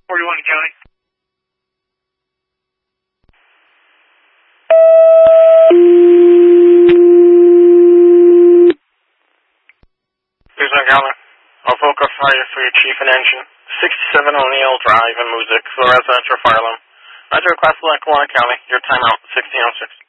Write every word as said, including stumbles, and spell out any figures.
forty-one County. Tucson County. Avoca Fire for your chief and engine. sixty-seven O'Neill Drive in Music for residential fire alarm. Roger, class one, Kelowna County. Your timeout, sixteen oh six.